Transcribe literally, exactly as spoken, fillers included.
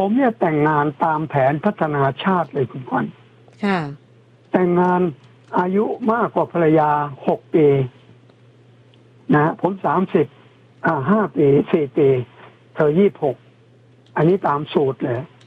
ผมเนี่ยแต่งงานตามแผนพัฒนาชาติเลยคุณขวัญค่ะแต่งงานอายุมากกว่าภรรยาหกปีนะผมสามสิบอ่าห้าปีสี่ปีเธอยี่สิบหกอันนี้ตามสูตรเลย